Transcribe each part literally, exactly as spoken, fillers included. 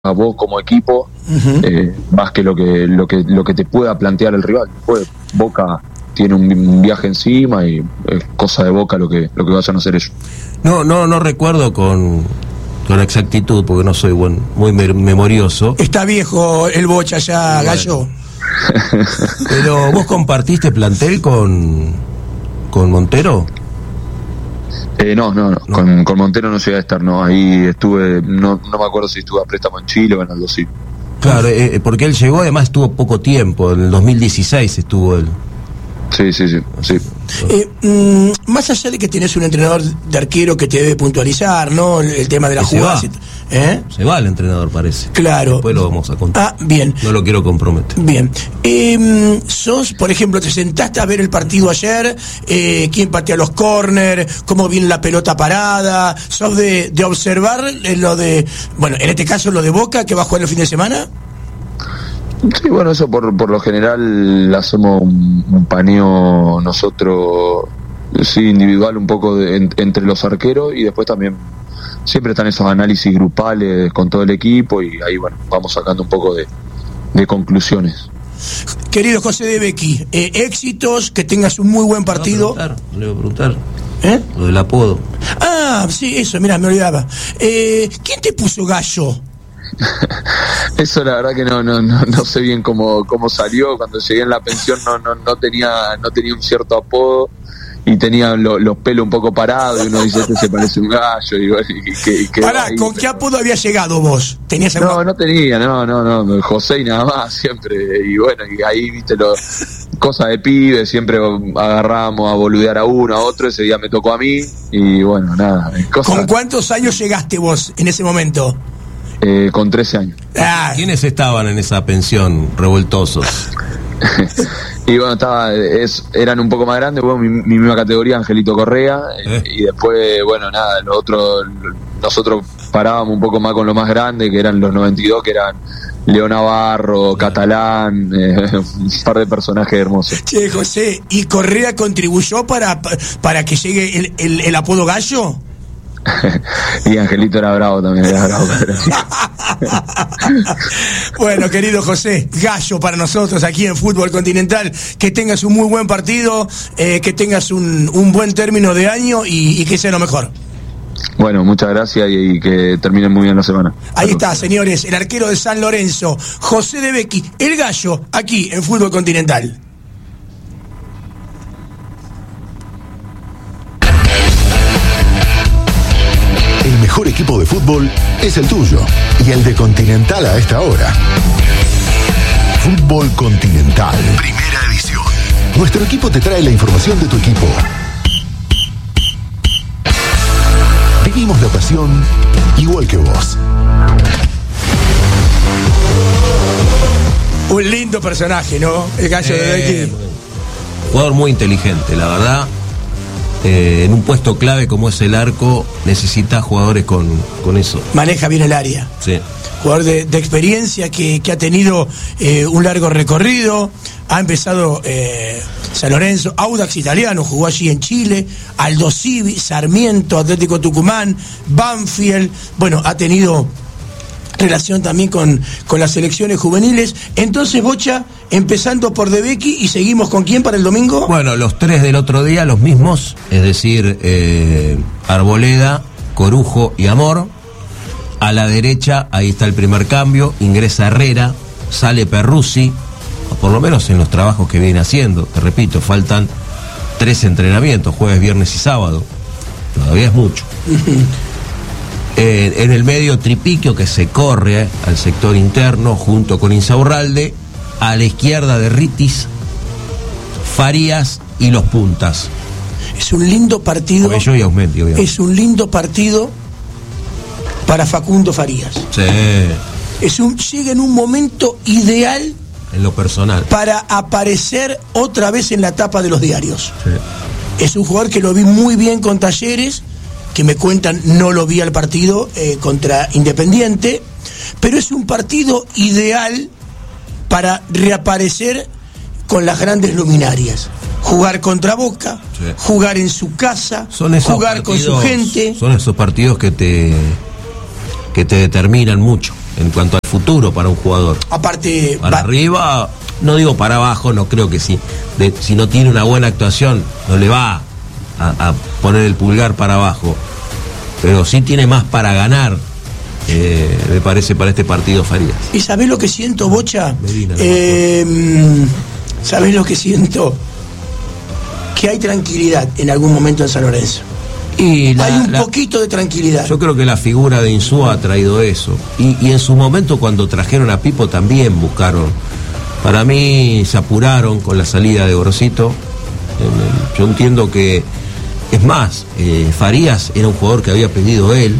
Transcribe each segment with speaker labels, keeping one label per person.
Speaker 1: a vos como equipo, uh-huh. eh, más que lo que lo que lo que te pueda plantear el rival. Después Boca tiene un, un viaje encima y es cosa de Boca lo que lo que vayan a hacer ellos.
Speaker 2: No, no, no recuerdo con con exactitud porque no soy buen, muy me- memorioso.
Speaker 3: Está viejo el Bocha ya, bueno. Gallo.
Speaker 2: Pero vos compartiste plantel con con Montero.
Speaker 1: Eh, no, no, no, no. Con, con Montero no llegué a estar, no, ahí estuve, no, no me acuerdo si estuve a préstamo en Chile o en Aldo Civi.
Speaker 2: Claro, eh, porque él llegó, además estuvo poco tiempo, en el dos mil dieciséis estuvo él.
Speaker 1: Sí, sí, sí, sí.
Speaker 3: Eh, mm, más allá de que tenés un entrenador de arquero que te debe puntualizar, ¿no? El, el tema de la jugada. Se,
Speaker 2: ¿eh? se va el entrenador, parece.
Speaker 3: Claro.
Speaker 2: Después lo vamos a contar.
Speaker 3: Ah, bien.
Speaker 2: No lo quiero comprometer.
Speaker 3: Bien. Eh, sos, por ejemplo, te sentaste a ver el partido ayer, eh, quién patea los córner, cómo viene la pelota parada, sos de, de observar lo de, bueno, en este caso lo de Boca, que va a jugar el fin de semana.
Speaker 1: Sí, bueno, eso por por lo general hacemos un, un paneo nosotros, sí, individual un poco de, en, entre los arqueros, y después también siempre están esos análisis grupales con todo el equipo y ahí, bueno, vamos sacando un poco de, de conclusiones.
Speaker 3: Querido José de Becchi, eh, éxitos, que tengas un muy buen partido.
Speaker 2: Le voy a preguntar, le voy a preguntar.
Speaker 3: ¿Eh?
Speaker 2: Lo del apodo.
Speaker 3: Ah, sí, eso, mirá, me olvidaba. Eh, ¿Quién te puso Gallo?
Speaker 1: Eso la verdad que no no no, no sé bien cómo cómo salió. Cuando llegué en la pensión no no no tenía no tenía un cierto apodo y tenía lo, los pelos un poco parados y uno dice, este se parece un gallo y, y, y, y
Speaker 3: Pará, ahí. ¿Con qué apodo había llegado vos? ¿Tenías
Speaker 1: alguna... No, no tenía, no, no, no, José y nada más siempre, y bueno, y ahí viste lo cosas de pibe, siempre agarrábamos a boludear a uno, a otro, ese día me tocó a mí y bueno, nada, cosas...
Speaker 3: ¿Con cuántos años llegaste vos en ese momento?
Speaker 1: Eh, con trece años.
Speaker 2: Ah. ¿Quiénes estaban en esa pensión revoltosos?
Speaker 1: Y bueno, estaba es, eran un poco más grandes, bueno, mi, mi misma categoría, Angelito Correa, ¿Eh? y después, bueno, nada, los otros, nosotros parábamos un poco más con lo más grande, que eran los noventa y dos, que eran León Navarro, Catalán, eh, un par de personajes hermosos.
Speaker 3: Che, José, ¿y Correa contribuyó para, para que llegue el, el, el apodo Gallo?
Speaker 1: Y Angelito era bravo también, era bravo.
Speaker 3: Bueno, querido José, Gallo para nosotros aquí en Fútbol Continental. Que tengas un muy buen partido, eh, que tengas un, un buen término de año y, y que sea lo mejor.
Speaker 1: Bueno, muchas gracias y, y que terminen muy bien la semana.
Speaker 3: Ahí Salud. Está, señores, el arquero de San Lorenzo, José de Becchi, el Gallo, aquí en Fútbol Continental.
Speaker 4: El mejor equipo de fútbol es el tuyo y el de Continental a esta hora. Fútbol Continental, primera edición. Nuestro equipo te trae la información de tu equipo. Vivimos la pasión igual que vos.
Speaker 3: Un lindo personaje, ¿no? El Gallo eh, de Becchi.
Speaker 2: Jugador muy inteligente, la verdad. Eh, en un puesto clave como es el arco, necesita jugadores con, con eso.
Speaker 3: Maneja bien el área.
Speaker 2: Sí.
Speaker 3: Jugador de, de experiencia que, que ha tenido eh, un largo recorrido. Ha empezado eh, San Lorenzo, Audax Italiano, jugó allí en Chile, Aldo Civi, Sarmiento, Atlético Tucumán, Banfield. Bueno, ha tenido relación también con, con las selecciones juveniles. Entonces, Bocha, empezando por De Becchi, y seguimos con quién para el domingo.
Speaker 2: Bueno, los tres del otro día, los mismos, es decir, eh, Arboleda, Corujo y Amor. A la derecha, ahí está el primer cambio, ingresa Herrera, sale Perruzzi, o por lo menos en los trabajos que viene haciendo. Te repito, faltan tres entrenamientos, jueves, viernes y sábado. Todavía es mucho. Eh, en el medio, Tripiquio, que se corre eh, al sector interno junto con Insaurralde. A la izquierda, de Ritis, Farías y los puntas.
Speaker 3: Es un lindo partido.
Speaker 2: Bello y Aumenti, obviamente.
Speaker 3: Es un lindo partido para Facundo Farías.
Speaker 2: Sí.
Speaker 3: Es un, llega en un momento ideal
Speaker 2: en lo personal
Speaker 3: para aparecer otra vez en la tapa de los diarios.
Speaker 2: Sí.
Speaker 3: Es un jugador que lo vi muy bien con Talleres, que me cuentan no lo vi al partido eh, contra Independiente, pero es un partido ideal para reaparecer con las grandes luminarias. Jugar contra Boca, sí. Jugar en su casa, jugar partidos, con su gente.
Speaker 2: Son esos partidos que te que te determinan mucho en cuanto al futuro para un jugador.
Speaker 3: Aparte,
Speaker 2: para
Speaker 3: va...
Speaker 2: arriba, no digo para abajo, no creo que sí. De, si no tiene una buena actuación, no le va a, a poner el pulgar para abajo. Pero sí tiene más para ganar, eh, me parece, para este partido Farías.
Speaker 3: ¿Y sabés lo que siento, Bocha?
Speaker 2: Medina, no
Speaker 3: eh, ¿Sabés lo que siento? Que hay tranquilidad en algún momento en San Lorenzo.
Speaker 2: Y la,
Speaker 3: hay un
Speaker 2: la,
Speaker 3: poquito de tranquilidad.
Speaker 2: Yo creo que la figura de Insúa ha traído eso. Y, y en su momento, cuando trajeron a Pipo, también buscaron. Para mí se apuraron con la salida de Gorosito. Yo entiendo que, es más, eh, Farías era un jugador que había pedido él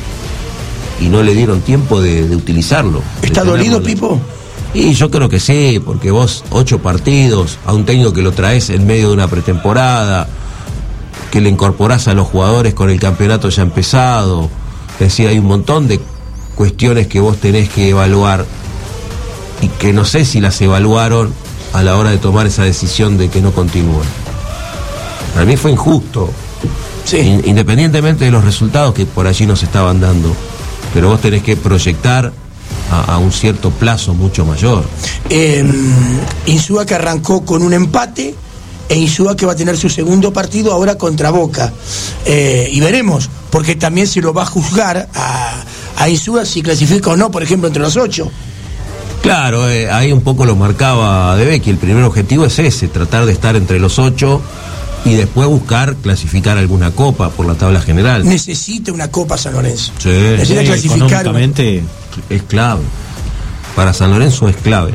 Speaker 2: y no le dieron tiempo de, de utilizarlo.
Speaker 3: ¿Está
Speaker 2: de
Speaker 3: dolido, Pipo?
Speaker 2: Y yo creo que sí, porque vos ocho partidos, a un técnico que lo traes en medio de una pretemporada, que le incorporás a los jugadores con el campeonato ya empezado, es decir, hay un montón de cuestiones que vos tenés que evaluar y que no sé si las evaluaron a la hora de tomar esa decisión de que no continúen. Para mí fue injusto,
Speaker 3: sí.
Speaker 2: In- independientemente de los resultados que por allí nos estaban dando, pero vos tenés que proyectar a, a un cierto plazo mucho mayor.
Speaker 3: Eh, Insúa que arrancó con un empate, e Insúa que va a tener su segundo partido ahora contra Boca. Eh, y veremos, porque también se lo va a juzgar a, a Insúa si clasifica o no, por ejemplo, entre los ocho.
Speaker 2: Claro, eh, ahí un poco lo marcaba De Becchi. El primer objetivo es ese, tratar de estar entre los ocho y después buscar clasificar alguna copa por la tabla general.
Speaker 3: Necesita una copa San Lorenzo.
Speaker 2: Sí,
Speaker 3: Necesita
Speaker 5: sí,
Speaker 3: clasificar.
Speaker 5: económicamente
Speaker 2: es clave. Para San Lorenzo es clave.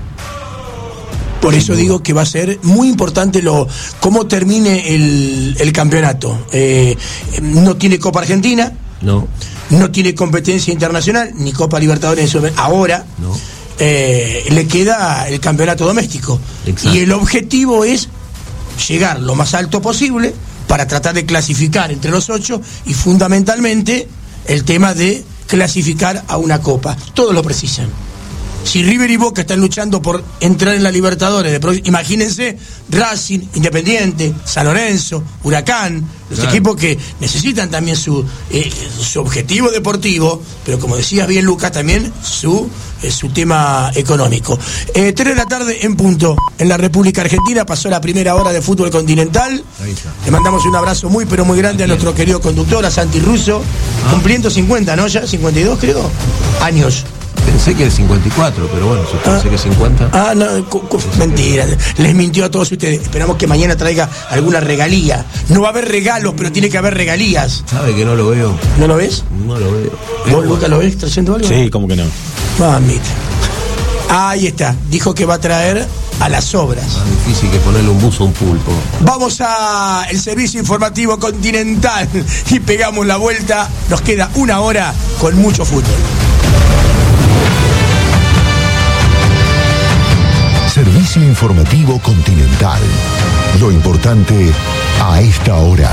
Speaker 3: Por eso digo que va a ser muy importante lo cómo termine el, el campeonato. Eh, no tiene Copa Argentina,
Speaker 2: No,
Speaker 3: no tiene competencia internacional, ni Copa Libertadores ahora.
Speaker 2: no.
Speaker 3: Eh, le queda el campeonato doméstico.
Speaker 2: Exacto.
Speaker 3: Y el objetivo es llegar lo más alto posible para tratar de clasificar entre los ocho y fundamentalmente el tema de clasificar a una copa. Todos lo precisan. Si River y Boca están luchando por entrar en la Libertadores, de pro... imagínense Racing, Independiente, San Lorenzo, Huracán, los
Speaker 2: claro.
Speaker 3: equipos que necesitan también su, eh, su objetivo deportivo, pero como decías bien, Lucas, también su, eh, su tema económico. Eh, tres de la tarde en punto en la República Argentina, pasó la primera hora de fútbol continental.
Speaker 2: Ahí está.
Speaker 3: Le mandamos un abrazo muy pero muy grande a nuestro querido conductor, a Santi Russo,
Speaker 2: Ah.
Speaker 3: cumpliendo cincuenta, ¿no? Ya, cincuenta y dos creo, años.
Speaker 2: Pensé que era cincuenta y cuatro, pero bueno, si pensé
Speaker 3: Ah.
Speaker 2: que cincuenta.
Speaker 3: Ah, no, cu- cu- mentira. Les mintió a todos ustedes. Esperamos que mañana traiga alguna regalía. No va a haber regalos, pero tiene que haber regalías.
Speaker 2: ¿Sabe que no lo veo?
Speaker 3: ¿No lo ves?
Speaker 2: No lo veo.
Speaker 3: ¿Vos, Lucas, lo ves trayendo algo?
Speaker 5: sí, como que no.
Speaker 3: Mamita. Ahí está. Dijo que va a traer a las obras.
Speaker 2: Más difícil que ponerle un buzo a un pulpo.
Speaker 3: Vamos a el servicio informativo continental y pegamos la vuelta. Nos queda una hora con mucho fútbol.
Speaker 4: Servicio informativo continental. Lo importante a esta hora.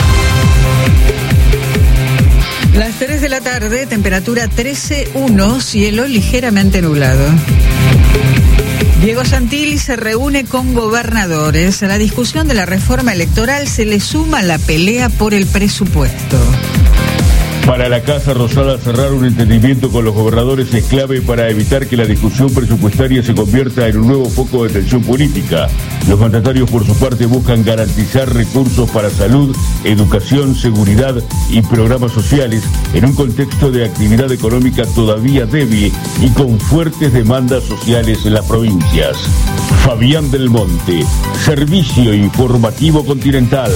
Speaker 6: Las tres de la tarde, temperatura trece uno, cielo ligeramente nublado. Diego Santilli se reúne con gobernadores. A la discusión de la reforma electoral se le suma la pelea por el presupuesto.
Speaker 7: Para la Casa Rosada, cerrar un entendimiento con los gobernadores es clave para evitar que la discusión presupuestaria se convierta en un nuevo foco de tensión política. Los mandatarios, por su parte, buscan garantizar recursos para salud, educación, seguridad y programas sociales en un contexto de actividad económica todavía débil y con fuertes demandas sociales en las provincias. Fabián del Monte, Servicio Informativo Continental.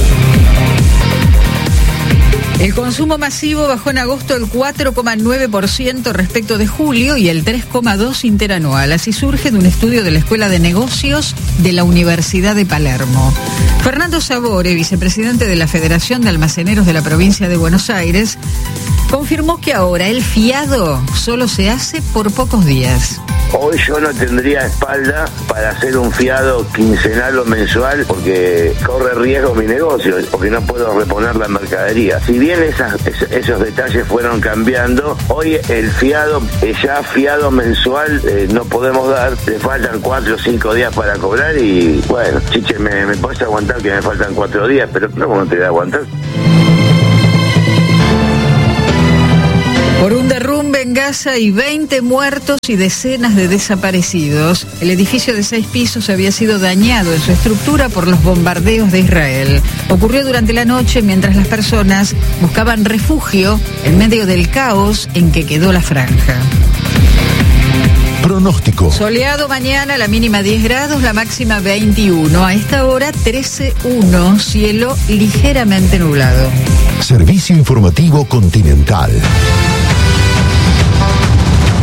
Speaker 6: El consumo masivo bajó en agosto el cuatro coma nueve por ciento respecto de julio y el tres coma dos por ciento interanual. Así surge de un estudio de la Escuela de Negocios de la Universidad de Palermo. Fernando Sabore, vicepresidente de la Federación de Almaceneros de la provincia de Buenos Aires, confirmó que ahora el fiado solo se hace por pocos días.
Speaker 8: Hoy yo no tendría espalda para hacer un fiado quincenal o mensual porque corre riesgo mi negocio, porque no puedo reponer la mercadería. Si bien esas, esos detalles fueron cambiando, hoy el fiado, ya fiado mensual eh, no podemos dar, le faltan cuatro o cinco días para cobrar y bueno, chiche, me, me puedes aguantar que me faltan cuatro días, pero ¿cómo no te voy a aguantar?
Speaker 6: Por un derrumbe en Gaza y veinte muertos y decenas de desaparecidos. El edificio de seis pisos había sido dañado en su estructura por los bombardeos de Israel. Ocurrió durante la noche mientras las personas buscaban refugio en medio del caos en que quedó la franja.
Speaker 4: Pronóstico.
Speaker 6: Soleado mañana, la mínima diez grados, la máxima veintiuno. A esta hora trece uno, cielo ligeramente nublado.
Speaker 4: Servicio informativo Continental.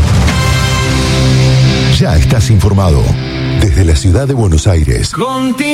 Speaker 4: Ya estás informado desde la ciudad de Buenos Aires.
Speaker 5: Continental.